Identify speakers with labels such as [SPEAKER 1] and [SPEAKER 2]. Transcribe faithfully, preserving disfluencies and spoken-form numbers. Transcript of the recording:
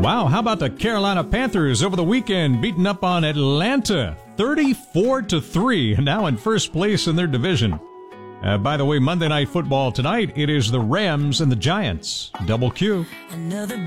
[SPEAKER 1] Wow, how about the Carolina Panthers over the weekend beating up on Atlanta thirty-four to three, now in first place in their division. Uh, by the way, Monday Night Football tonight, it is the Rams and the Giants. Double Q.
[SPEAKER 2] Another